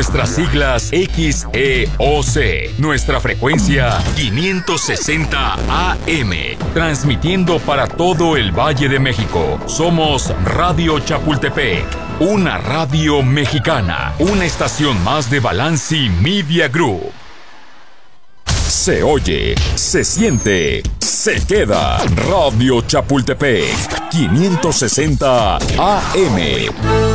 Nuestras siglas XEOC. Nuestra frecuencia 560 AM. Transmitiendo para todo el Valle de México. Somos Radio Chapultepec. Una radio mexicana. Una estación más de Balanci Media Group. Se oye, se siente, se queda. Radio Chapultepec 560 AM.